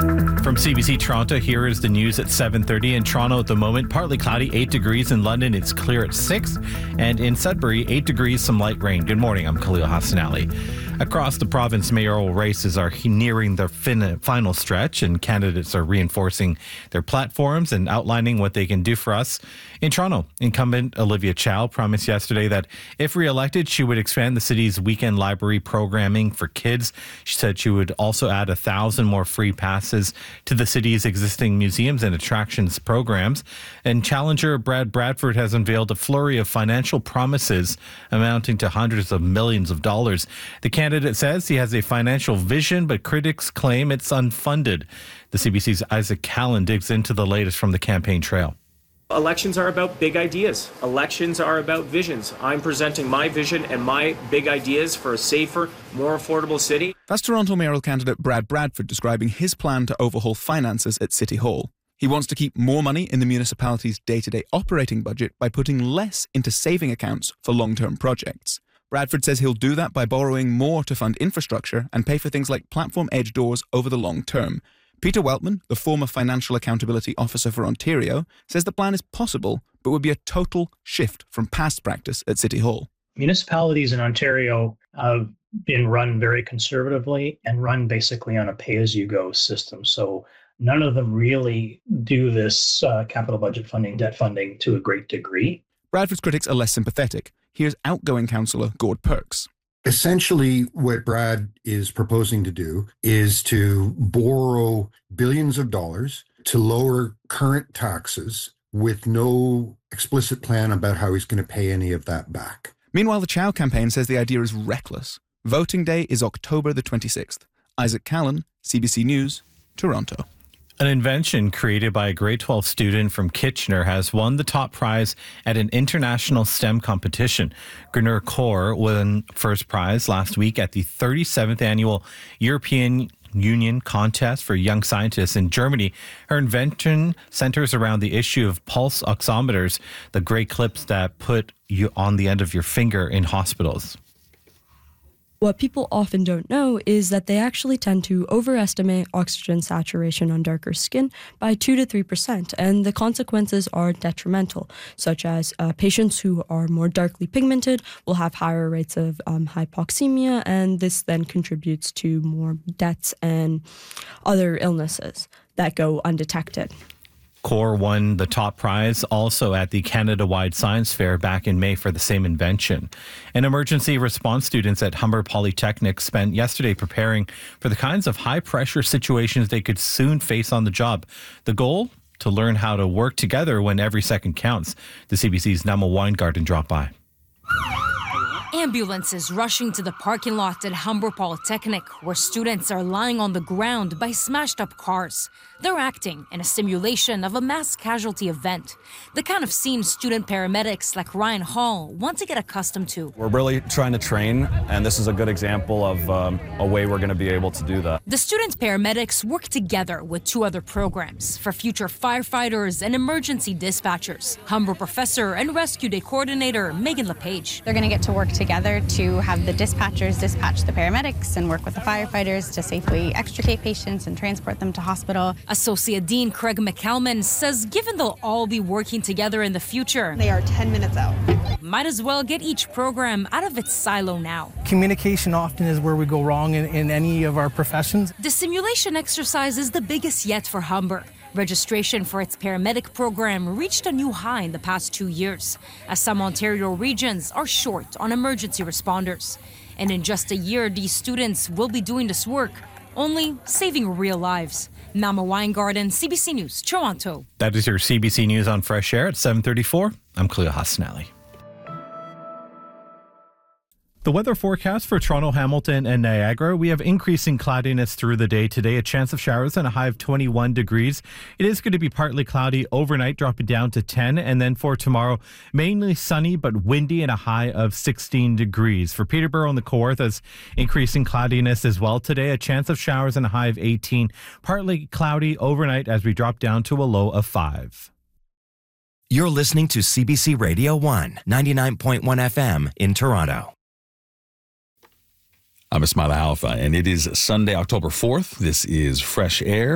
From CBC Toronto, here is the news at 7:30. In Toronto at the moment, partly cloudy, 8 degrees. In London, it's clear at 6. And in Sudbury, 8 degrees, some light rain. Good morning, I'm Khalil Hassanali. Across the province, mayoral races are nearing their final stretch, and candidates are reinforcing their platforms and outlining what they can do for us. In Toronto, incumbent Olivia Chow promised yesterday that if re-elected, she would expand the city's weekend library programming for kids. She said she would also add 1,000 more free passes to the city's existing museums and attractions programs. And challenger Brad Bradford has unveiled a flurry of financial promises amounting to hundreds of millions of dollars. The candidate says he has a financial vision, but critics claim it's unfunded. The CBC's Isaac Callan digs into the latest from the campaign trail. Elections are about big ideas. Elections are about visions. I'm presenting my vision and my big ideas for a safer, more affordable city. That's Toronto mayoral candidate Brad Bradford describing his plan to overhaul finances at City Hall. He wants to keep more money in the municipality's day-to-day operating budget by putting less into saving accounts for long-term projects. Bradford says he'll do that by borrowing more to fund infrastructure and pay for things like platform edge doors over the long term. Peter Weltman, the former Financial Accountability Officer for Ontario, says the plan is possible, but would be a total shift from past practice at City Hall. Municipalities in Ontario have been run very conservatively and run basically on a pay-as-you-go system. So none of them really do this capital budget funding, debt funding to a great degree. Bradford's critics are less sympathetic. Here's outgoing councillor Gord Perks. Essentially, what Brad is proposing to do is to borrow billions of dollars to lower current taxes with no explicit plan about how he's going to pay any of that back. Meanwhile, the Chow campaign says the idea is reckless. Voting day is October the 26th. Isaac Callan, CBC News, Toronto. An invention created by a grade 12 student from Kitchener has won the top prize at an international STEM competition. Gurner Kaur won first prize last week at the 37th annual European Union contest for young scientists in Germany. Her invention centers around the issue of pulse oximeters, the gray clips that put you on the end of your finger in hospitals. What people often don't know is that they actually tend to overestimate oxygen saturation on darker skin by 2 to 3%, and the consequences are detrimental, such as patients who are more darkly pigmented will have higher rates of hypoxemia, and this then contributes to more deaths and other illnesses that go undetected. Kaur won the top prize also at the Canada-wide Science Fair back in May for the same invention. And emergency response students at Humber Polytechnic spent yesterday preparing for the kinds of high-pressure situations they could soon face on the job. The goal? To learn how to work together when every second counts. The CBC's Nama Weingarten dropped by. Ambulances rushing to the parking lot at Humber Polytechnic, where students are lying on the ground by smashed-up cars. They're acting in a simulation of a mass casualty event, the kind of scene student paramedics like Ryan Hall want to get accustomed to. We're really trying to train, and this is a good example of a way we're going to be able to do that. The student paramedics work together with 2 other programs for future firefighters and emergency dispatchers. Humber professor and rescue day coordinator Megan LePage. They're going to get to work together to have the dispatchers dispatch the paramedics and work with the firefighters to safely extricate patients and transport them to hospital. Associate Dean Craig McCalman says given they'll all be working together in the future, they are 10 minutes out. Might as well get each program out of its silo now. Communication often is where we go wrong in any of our professions. The simulation exercise is the biggest yet for Humber. Registration for its paramedic program reached a new high in the past 2 years, as some Ontario regions are short on emergency responders. And in just a year, these students will be doing this work, only saving real lives. Nama Weingarten, CBC News, Toronto. That is your CBC News on Fresh Air at 7:34. I'm Khalil Hassanali. The weather forecast for Toronto, Hamilton, and Niagara. We have increasing cloudiness through the day today, a chance of showers and a high of 21 degrees. It is going to be partly cloudy overnight, dropping down to 10. And then for tomorrow, mainly sunny but windy and a high of 16 degrees. For Peterborough and the Kawarthas, increasing cloudiness as well today, a chance of showers and a high of 18. Partly cloudy overnight as we drop down to a low of 5. You're listening to CBC Radio 1, 99.1 FM in Toronto. I'm Ismaila Halifa, and it is Sunday, October 4th. This is Fresh Air.